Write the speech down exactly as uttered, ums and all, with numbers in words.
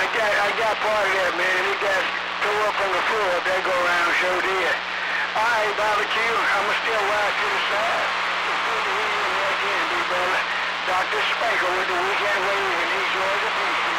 I got, I got part of that, man. It got tore up on the floor if they go around, so did. All right, barbecue, I'm going to still ride to the side. It's good to hear you again, big brother. Doctor Spanker with the Weekend Wave in East Georgia.